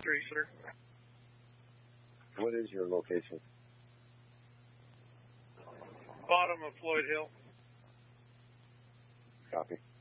3, sir. What is your location? Bottom of Floyd Hill. Copy.